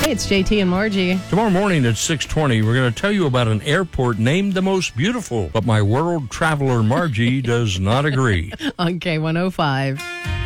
Hey, it's JT and Margie. Tomorrow morning at 6:20, we're going to tell you about an airport named the most beautiful, but my world traveler Margie does not agree. On K105.